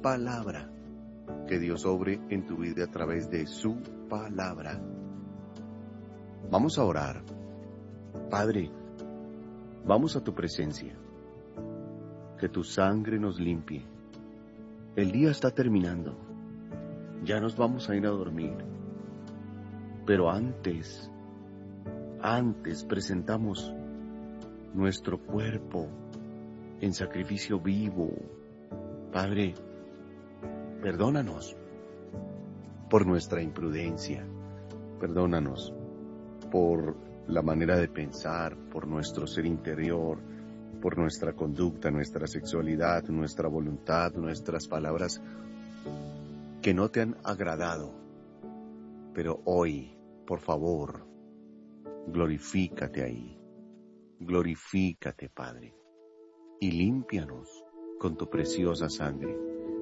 palabra. Que Dios obre en tu vida a través de su palabra. Vamos a orar. Padre, vamos a tu presencia. Que tu sangre nos limpie. El día está terminando. Ya nos vamos a ir a dormir. Pero antes presentamos nuestro cuerpo en sacrificio vivo. Padre, perdónanos por nuestra imprudencia. Perdónanos por la manera de pensar, por nuestro ser interior, por nuestra conducta, nuestra sexualidad, nuestra voluntad, nuestras palabras que no te han agradado. Pero hoy, por favor, glorifícate ahí. Glorifícate, Padre, y límpianos con tu preciosa sangre.